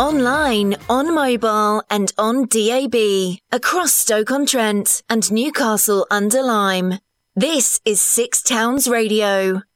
Online, on mobile and on DAB. Across Stoke-on-Trent and Newcastle under Lyme. This is Six Towns Radio.